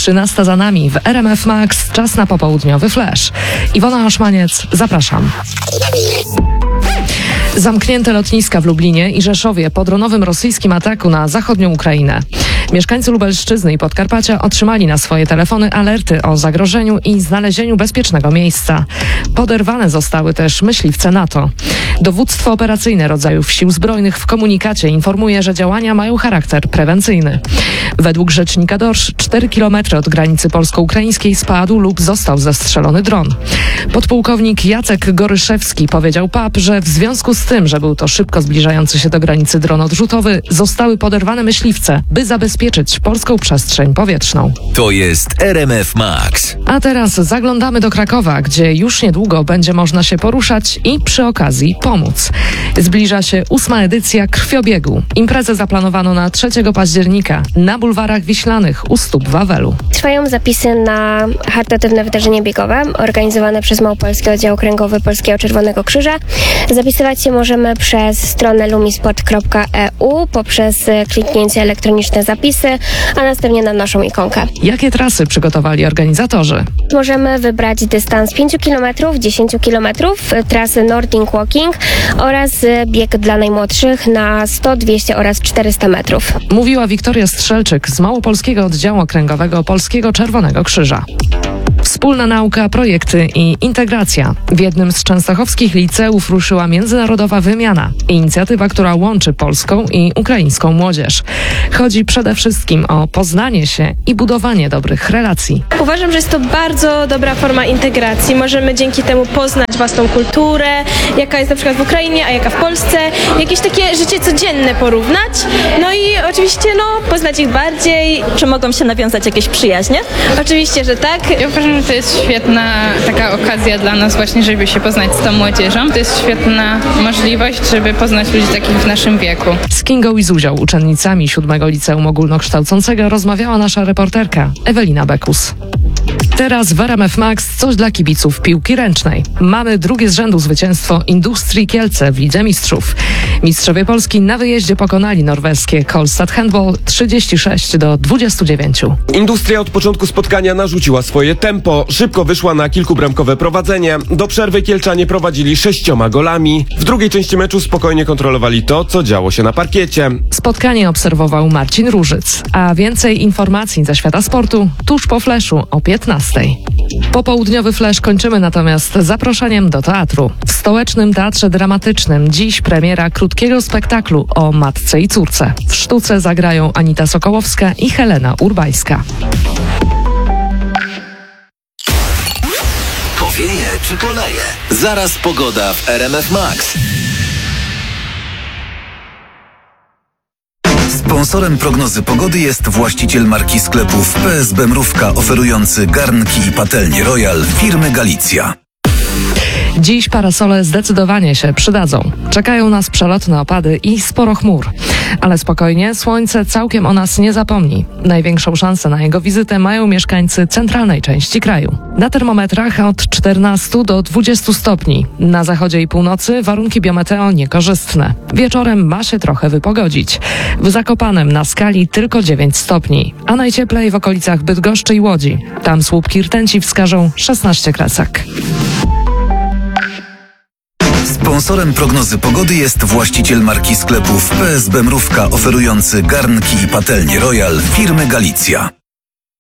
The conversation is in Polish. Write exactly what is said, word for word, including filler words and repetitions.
trzynasta za nami w R M F Max. Czas na popołudniowy flash. Iwona Oszmaniec, zapraszam. Zamknięte lotniska w Lublinie i Rzeszowie po dronowym rosyjskim ataku na zachodnią Ukrainę. Mieszkańcy Lubelszczyzny i Podkarpacia otrzymali na swoje telefony alerty o zagrożeniu i znalezieniu bezpiecznego miejsca. Poderwane zostały też myśliwce NATO. Dowództwo operacyjne rodzajów sił zbrojnych w komunikacie informuje, że działania mają charakter prewencyjny. Według rzecznika Dorsz cztery kilometry od granicy polsko-ukraińskiej spadł lub został zestrzelony dron. Podpułkownik Jacek Goryszewski powiedział P A P, że w związku z tym, że był to szybko zbliżający się do granicy dron odrzutowy, zostały poderwane myśliwce, by zabezpieczyć polską przestrzeń powietrzną. To jest R M F Max. A teraz zaglądamy do Krakowa, gdzie już niedługo będzie można się poruszać i przy okazji pomóc. Zbliża się ósma edycja Krwiobiegu. Imprezę zaplanowano na trzeciego października na bulwarach Wiślanych u stóp Wawelu. Trwają zapisy na charytatywne wydarzenie biegowe organizowane przez Małopolski Oddział Okręgowy Polskiego Czerwonego Krzyża. Zapisywać się możemy przez stronę lumisport kropka e u poprzez kliknięcie elektroniczne zapisy, a następnie na naszą ikonkę. Jakie trasy przygotowali organizatorzy? Możemy wybrać dystans pięć kilometrów, dziesięć kilometrów, trasy Nordic Walking oraz bieg dla najmłodszych na sto, dwieście oraz czterysta metrów. Mówiła Wiktoria Strzelczyk z Małopolskiego Oddziału Okręgowego Polskiego Czerwonego Krzyża. Wspólna nauka, projekty i integracja. W jednym z częstochowskich liceów ruszyła międzynarodowa wymiana. Inicjatywa, która łączy polską i ukraińską młodzież. Chodzi przede wszystkim o poznanie się i budowanie dobrych relacji. Uważam, że jest to bardzo dobra forma integracji. Możemy dzięki temu poznać własną kulturę, jaka jest na przykład w Ukrainie, a jaka w Polsce. Jakieś takie życie codzienne porównać. No i oczywiście no, poznać ich bardziej. Czy mogą się nawiązać jakieś przyjaźnie? Oczywiście, że tak. Ja uważam, że to jest świetna taka okazja dla nas właśnie, żeby się poznać z tą młodzieżą. To jest świetna możliwość, żeby poznać ludzi takich w naszym wieku. Z Kingą i Zuzią, uczennicami siódmego Liceum Ogólnokształcącego, rozmawiała nasza reporterka Ewelina Bekus. Teraz w R M F Max coś dla kibiców piłki ręcznej. Mamy drugie z rzędu zwycięstwo Industrii Kielce w Lidze Mistrzów. Mistrzowie Polski na wyjeździe pokonali norweskie Kolstad Handball trzydzieści sześć do dwudziestu dziewięciu. Industria od początku spotkania narzuciła swoje tempo. Szybko wyszła na kilkubramkowe prowadzenie. Do przerwy Kielczanie prowadzili sześcioma golami. W drugiej części meczu spokojnie kontrolowali to, co działo się na parkiecie. Spotkanie obserwował Marcin Różyc. A więcej informacji ze świata sportu tuż po fleszu o piętnastej. Popołudniowy flash kończymy natomiast zaproszeniem do teatru. W Stołecznym Teatrze Dramatycznym dziś premiera krótkiego spektaklu o matce i córce. W sztuce zagrają Anita Sokołowska i Helena Urbajska. Powieje czy poleje? Zaraz pogoda w R M F Max. Sponsorem prognozy pogody jest właściciel marki sklepów P S B Mrówka, oferujący garnki i patelnie Royal firmy Galicja. Dziś parasole zdecydowanie się przydadzą. Czekają nas przelotne opady i sporo chmur. Ale spokojnie, słońce całkiem o nas nie zapomni. Największą szansę na jego wizytę mają mieszkańcy centralnej części kraju. Na termometrach od czternastu do dwudziestu stopni. Na zachodzie i północy warunki biometeo niekorzystne. Wieczorem ma się trochę wypogodzić. W Zakopanem na skali tylko dziewięć stopni, a najcieplej w okolicach Bydgoszczy i Łodzi. Tam słupki rtęci wskażą szesnaście kresek. Sponsorem prognozy pogody jest właściciel marki sklepów P S B Mrówka, oferujący garnki i patelnie Royal firmy Galicja.